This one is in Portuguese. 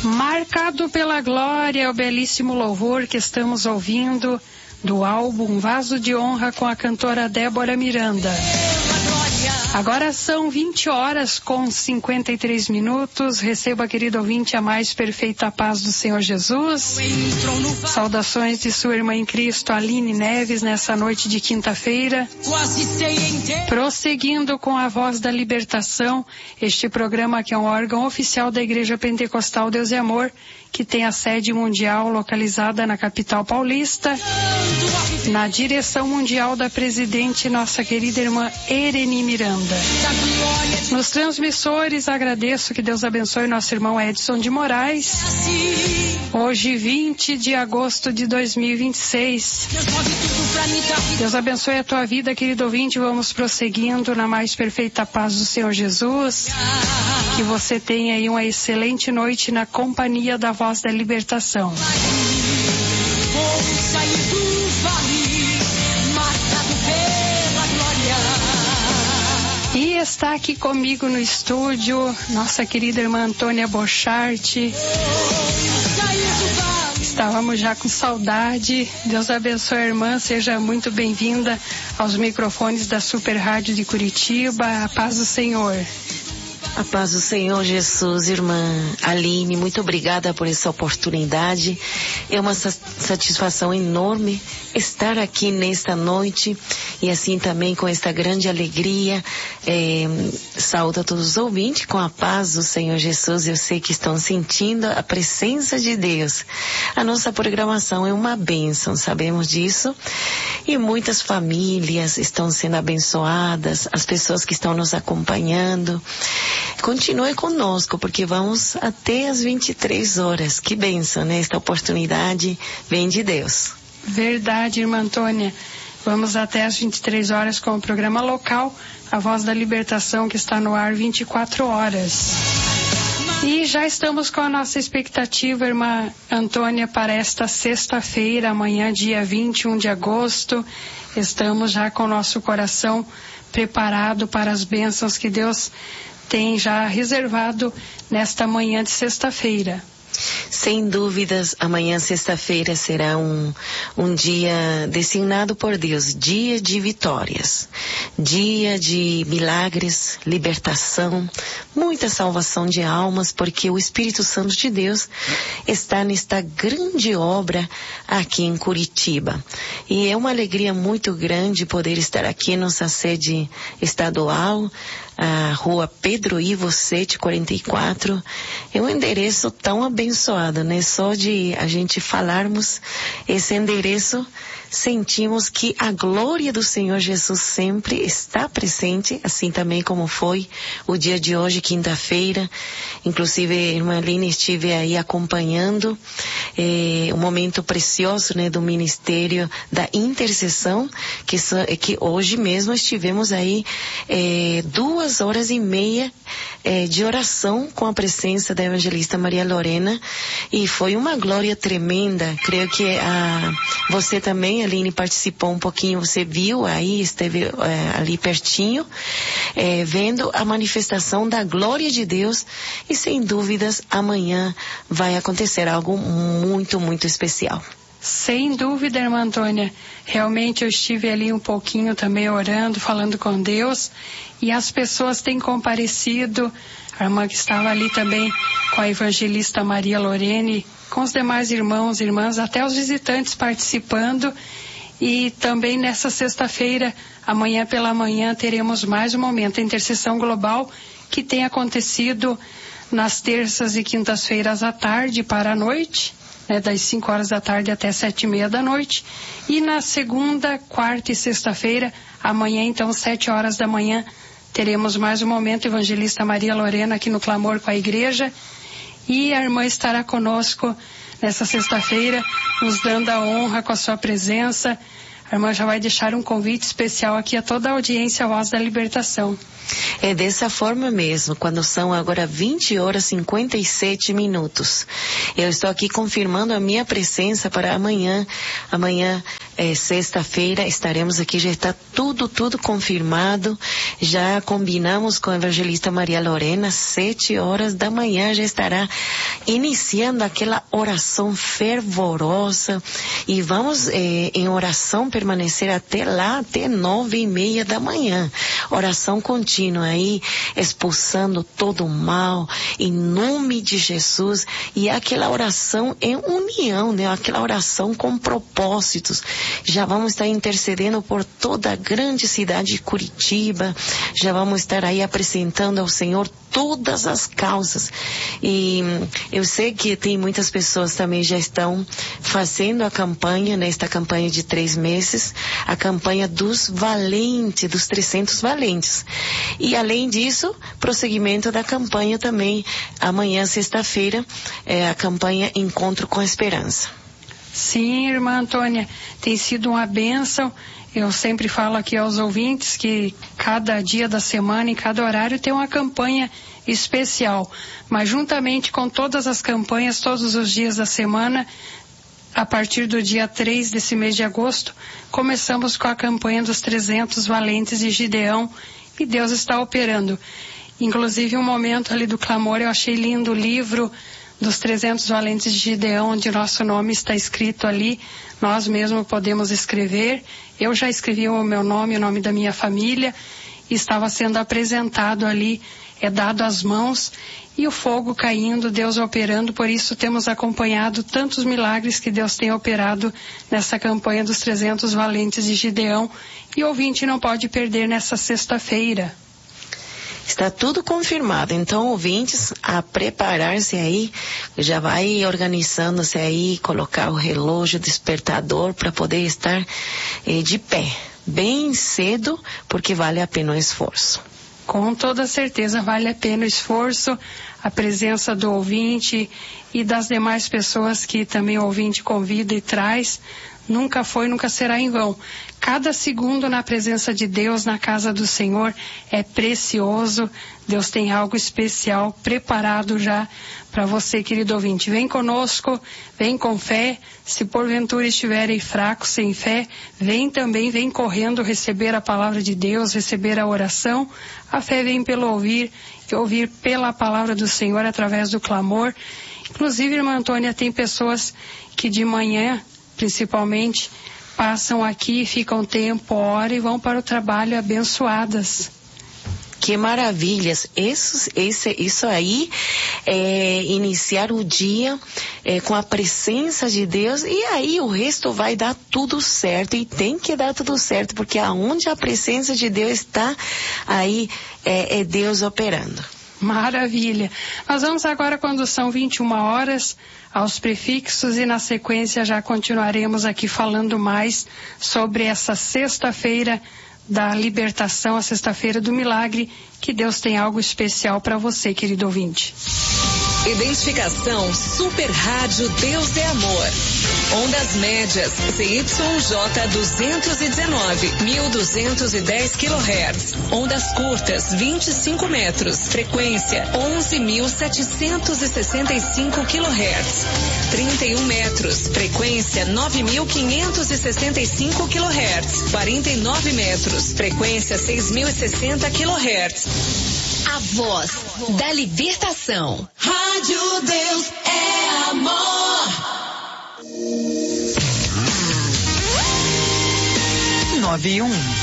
Marcado pela glória, o belíssimo louvor que estamos ouvindo do álbum Vaso de Honra com a cantora Débora Miranda. Agora são 20 horas com 53 minutos. Receba, querido ouvinte, a mais perfeita paz do Senhor Jesus. Saudações de sua irmã em Cristo, Aline Neves, nessa noite de quinta-feira. Prosseguindo com a Voz da Libertação, este programa que é um órgão oficial da Igreja Pentecostal Deus e Amor, que tem a sede mundial localizada na capital paulista, na direção mundial da presidente, nossa querida irmã Ereni Miranda. Nos transmissores, agradeço, que Deus abençoe nosso irmão Edson de Moraes. Hoje, 20 de agosto de 2026. Deus abençoe a tua vida, querido ouvinte. Vamos prosseguindo na mais perfeita paz do Senhor Jesus. Que você tenha aí uma excelente noite na companhia da Voz da Libertação. E está aqui comigo no estúdio nossa querida irmã Antônia Bochart. Estávamos já com saudade. Deus abençoe a irmã, seja muito bem-vinda aos microfones da Super Rádio de Curitiba. A paz do Senhor. A paz do Senhor Jesus, irmã Aline, muito obrigada por essa oportunidade. É uma satisfação enorme estar aqui nesta noite e assim também com esta grande alegria. Saúdo a todos os ouvintes com a paz do Senhor Jesus. Eu sei que estão sentindo a presença de Deus. A nossa programação é uma bênção, sabemos disso. E muitas famílias estão sendo abençoadas, as pessoas que estão nos acompanhando. Continue conosco, porque vamos até as 23 horas. Que bênção, né? Esta oportunidade vem de Deus. Verdade, irmã Antônia. Vamos até as 23 horas com o programa local, a Voz da Libertação, que está no ar 24 horas. E já estamos com a nossa expectativa, irmã Antônia, para esta sexta-feira, amanhã, dia 21 de agosto. Estamos já com o nosso coração preparado para as bênçãos que Deus tem já reservado nesta manhã de sexta-feira. Sem dúvidas, amanhã, sexta-feira, será um dia designado por Deus, dia de vitórias, dia de milagres, libertação, muita salvação de almas, porque o Espírito Santo de Deus está nesta grande obra aqui em Curitiba. E é uma alegria muito grande poder estar aqui na nossa sede estadual, a rua Pedro Ivo 744, é um endereço tão abençoado, né? Só de a gente falarmos esse endereço, sentimos que a glória do Senhor Jesus sempre está presente, assim também como foi o dia de hoje, quinta-feira. Inclusive, irmã Aline, estive aí acompanhando um momento precioso, né, do Ministério da Intercessão, que hoje mesmo estivemos aí 2h30 de oração com a presença da evangelista Maria Lorena, e foi uma glória tremenda. Creio que você também, Aline, participou um pouquinho, você viu aí, esteve ali pertinho, vendo a manifestação da glória de Deus, e sem dúvidas amanhã vai acontecer algo muito, muito especial. Sem dúvida, irmã Antônia. Realmente eu estive ali um pouquinho também orando, falando com Deus, e as pessoas têm comparecido. A irmã que estava ali também com a evangelista Maria Lorene, com os demais irmãos e irmãs, até os visitantes participando. E também nessa sexta-feira, amanhã pela manhã, teremos mais um momento de intercessão global que tem acontecido nas terças e quintas-feiras à tarde para a noite, né, das 5 horas da tarde até 7h30 da noite. E na segunda, quarta e sexta-feira, amanhã então 7 horas da manhã, teremos mais um momento evangelista Maria Lorena aqui no Clamor com a Igreja. E a irmã estará conosco nessa sexta-feira, nos dando a honra com a sua presença. A irmã já vai deixar um convite especial aqui a toda a audiência Voz da Libertação. É dessa forma mesmo, quando são agora 20h57. Eu estou aqui confirmando a minha presença para amanhã. Amanhã sexta-feira estaremos aqui, já está tudo confirmado, já combinamos com a evangelista Maria Lorena, 7h da manhã já estará iniciando aquela oração fervorosa e vamos em oração permanecer até lá, até 9h30 da manhã, oração contínua aí, expulsando todo o mal, em nome de Jesus, e aquela oração em união, né? Aquela oração com propósitos. Já vamos estar intercedendo por toda a grande cidade de Curitiba, já vamos estar aí apresentando ao Senhor todas as causas. E eu sei que tem muitas pessoas também já estão fazendo a campanha, nesta campanha de 3 meses, a campanha dos valentes, dos 300 valentes. E além disso, prosseguimento da campanha também, amanhã, sexta-feira, a campanha Encontro com a Esperança. Sim, irmã Antônia, tem sido uma bênção. Eu sempre falo aqui aos ouvintes que cada dia da semana, em cada horário, tem uma campanha especial. Mas juntamente com todas as campanhas, todos os dias da semana, a partir do dia 3 desse mês de agosto, começamos com a campanha dos 300 valentes de Gideão, e Deus está operando. Inclusive, um momento ali do clamor, eu achei lindo o livro dos 300 valentes de Gideão, onde nosso nome está escrito ali. Nós mesmos podemos escrever. Eu já escrevi o meu nome, o nome da minha família, e estava sendo apresentado ali, dado às mãos, e o fogo caindo, Deus operando. Por isso temos acompanhado tantos milagres que Deus tem operado nessa campanha dos 300 valentes de Gideão, e o ouvinte não pode perder nessa sexta-feira. Está tudo confirmado, então ouvintes, a preparar-se aí, já vai organizando-se aí, colocar o relógio despertador para poder estar de pé, bem cedo, porque vale a pena o esforço. Com toda certeza vale a pena o esforço, a presença do ouvinte e das demais pessoas que também o ouvinte convida e traz. Nunca foi, nunca será em vão. Cada segundo na presença de Deus, na casa do Senhor, é precioso. Deus tem algo especial preparado já para você, querido ouvinte. Vem conosco, vem com fé. Se porventura estiverem fracos, sem fé, vem também, vem correndo receber a palavra de Deus, receber a oração. A fé vem pelo ouvir, e ouvir pela palavra do Senhor através do clamor. Inclusive, irmã Antônia, tem pessoas que de manhã, principalmente, passam aqui, ficam tempo, oram e vão para o trabalho abençoadas. Que maravilhas! Isso aí é iniciar o dia com a presença de Deus, e aí o resto vai dar tudo certo, e tem que dar tudo certo, porque aonde a presença de Deus está, aí é Deus operando. Maravilha! Nós vamos agora, quando são 21h, aos prefixos, e na sequência já continuaremos aqui falando mais sobre essa sexta-feira da libertação, a sexta-feira do milagre, que Deus tem algo especial para você, querido ouvinte. Identificação Super Rádio Deus é Amor. Ondas médias ZYJ 219, 1210 kHz. Ondas curtas 25 metros. Frequência 11.765 kHz. 31 metros. Frequência 9.565 kHz. 49 metros. Frequência 6.060 kHz. A voz da libertação. Rádio Deus é Amor. 91